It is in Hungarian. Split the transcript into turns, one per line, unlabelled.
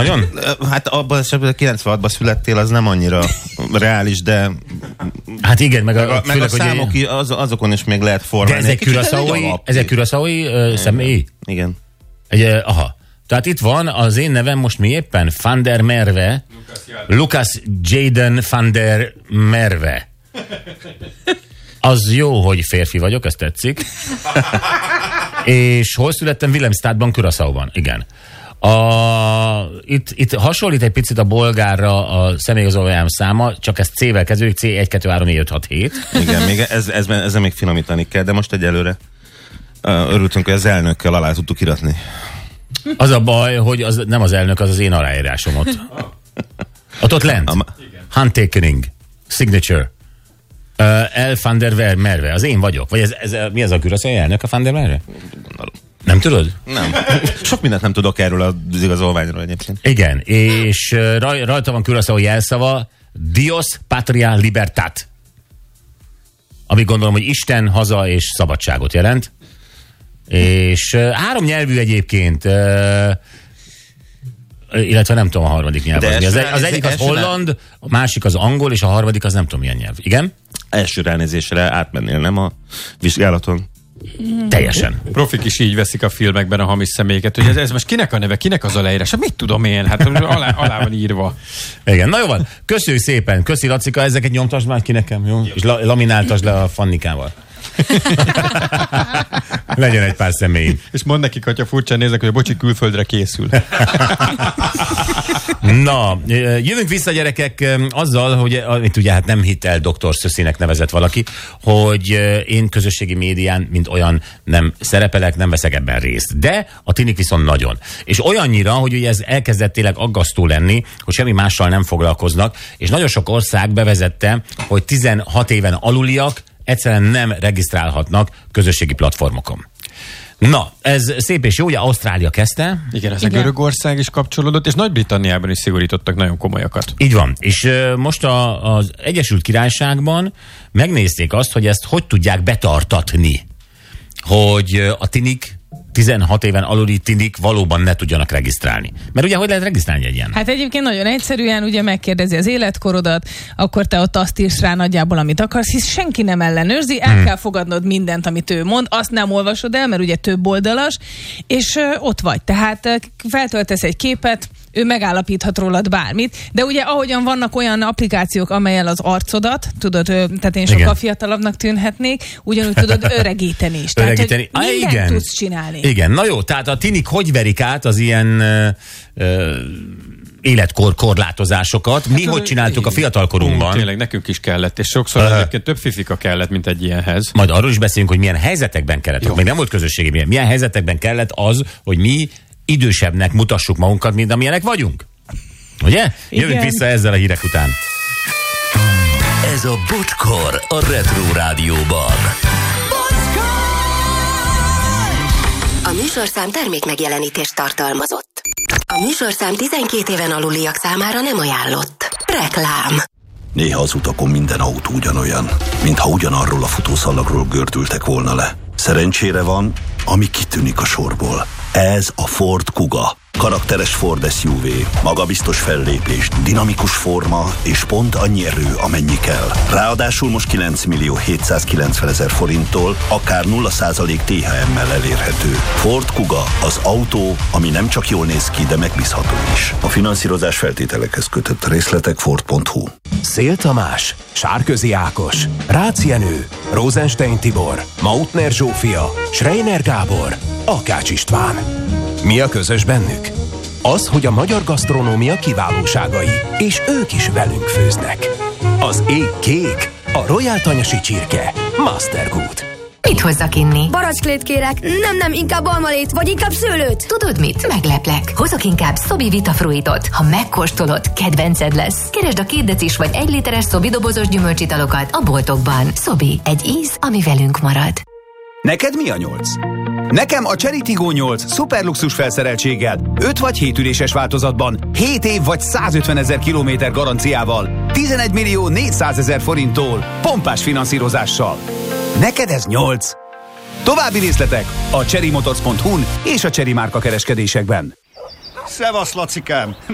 Nagyon?
Hát abban esetben 96-ban születtél, az nem annyira reális, de...
Hát igen, meg
a számok azokon is még lehet formálni.
De ezek Curaçaói személyi?
Igen.
Aha. Tehát itt van, az én nevem most mi éppen? Van der Merwe. Lucas Jaden van der Merwe. Az jó, hogy férfi vagyok, ez tetszik. És hol születtem? Willemstadtban, Curaçaóban. Igen. Itt hasonlít egy picit a bolgárra a személyigazolványom száma, csak ez C-vel kezdődik, C 1, 2, 3, 4, 5, 6, 7.
Igen, még ezzel még finomítani kell, de most egyelőre örültünk, hogy az elnökkel alá tudtuk iratni.
Az a baj, hogy az nem az elnök, az én aláírásom ott. Ott lent. Handtakening. Signature. El van der Merwe. Az én vagyok. Vagy mi ez a Curaçaói elnök, a van der Merwe? Nem tudod?
Nem. Sok mindent nem tudok erről az igazolványról egyébként.
Igen, és rajta van Curaçao jelszava Dios, Patria, Libertad. Ami gondolom, hogy Isten, haza és szabadságot jelent. És 3 nyelvű egyébként, illetve nem tudom a harmadik nyelv. Az egyik az holland, a másik az angol, és a harmadik az nem tudom milyen nyelv. Igen?
Első ránézésre átmennél, nem a vizsgálaton?
Teljesen.
Profik is így veszik a filmekben a hamis személyeket, hogy ez most kinek a neve, kinek az aláírás? Hát mit tudom én? Hát alá van írva.
Igen, na jó van. Köszönjük szépen. Köszi, Lacika, ezeket nyomtasd már ki nekem, jó? És lamináltasd le a Fannikával. Legyen egy pár személyim.
És mondd nekik, hogyha furcsán néznek, hogy a bocsi külföldre készül.
Na, jövünk vissza, gyerekek, azzal, hogy amit ugye hát nem hitt el Dr. Szöszinek nevezett valaki, hogy én közösségi médián, mint olyan nem szerepelek, nem veszek ebben részt. De a tinik viszont nagyon. És olyannyira, hogy ugye ez elkezdett tényleg aggasztó lenni, hogy semmi mással nem foglalkoznak, és nagyon sok ország bevezette, hogy 16 éven aluliak egyszerűen nem regisztrálhatnak közösségi platformokon. Na, ez szép és jó, ugye Ausztrália kezdte.
Igen, ez a Görögország is kapcsolódott, és Nagy-Britanniában is szigorítottak nagyon komolyakat.
Így van, és most az Egyesült Királyságban megnézték azt, hogy ezt hogy tudják betartatni, hogy a tinik 16 éven aluli tinik valóban ne tudjanak regisztrálni. Mert ugye hogy lehet regisztrálni egy ilyen?
Hát egyébként nagyon egyszerűen, ugye megkérdezi az életkorodat, akkor te ott azt írsz rá nagyjából, amit akarsz, hisz senki nem ellenőrzi, el kell fogadnod mindent, amit ő mond, azt nem olvasod el, mert ugye több oldalas, és ott vagy. Tehát feltöltesz egy képet, ő megállapíthat rólad bármit, de ugye ahogyan vannak olyan applikációk, amellyel az arcodat, tudod, tehát én sokkal fiatalabbnak tűnhetnék, ugyanúgy tudod öregíteni is.
Öregíteni.
Tehát, hogy mindent tudsz csinálni.
Igen, na jó, tehát a tinik hogy verik át az ilyen életkor korlátozásokat? Mi hogy csináltuk a fiatalkorunkban?
Tényleg nekünk is kellett, és sokszor egyébként több fifika kellett, mint egy ilyenhez.
Majd arról is beszélünk, hogy milyen helyzetekben kellett. Még nem volt közösségi, milyen helyzetekben kellett az, hogy mi idősebbnek mutassuk magunkat, mint amilyenek vagyunk. Ugye?
Igen.
Jövünk vissza ezzel a hírek után.
Ez a Bocskor a Retro Rádióban.
A műsorszám termék megjelenítést tartalmazott. A műsorszám 12 éven aluliak számára nem ajánlott. Reklám.
Néha az utakon minden autó ugyanolyan, mintha ugyanarról a futószalagról gördültek volna le. Szerencsére van, ami kitűnik a sorból. Ez a Ford Kuga. Karakteres Ford SUV, magabiztos fellépés, dinamikus forma és pont annyi erő, amennyi kell. Ráadásul most 9.790.000 forinttól, akár 0% THM-mel elérhető. Ford Kuga, az autó, ami nem csak jól néz ki, de megbízható is. A finanszírozás feltételekhez kötött, részletek Ford.hu.
Szél Tamás, Sárközi Ákos, Rácz Jenő, Rosenstein Tibor, Mautner Zsófia, Schreiner Gábor, Akács István. Mi a közös bennük? Az, hogy a magyar gasztronómia kiválóságai, és ők is velünk főznek. Az ég kék, a Royal Tanyasi csirke, Mastergood.
Mit hozzak inni?
Baracsklét kérek, nem, inkább almalét, vagy inkább szőlőt.
Tudod mit? Megleplek. Hozok inkább Szobi Vitafruitot. Ha megkóstolod, kedvenced lesz. Keresd a 2 decis vagy 1 literes Szobi dobozos gyümölcsitalokat a boltokban. Szobi, egy íz, ami velünk marad.
Neked mi a 8? Nekem a Chery Tiggo 8 szuperluxus felszereltséggel, 5 vagy 7 üléses változatban, 7 év vagy 150.000 kilométer garanciával, 11.400.000 forinttól, pompás finanszírozással. Neked ez 8. További részletek a cherrymotors.hu-n és a Chery márka kereskedésekben.
Szevasz, Lacikám!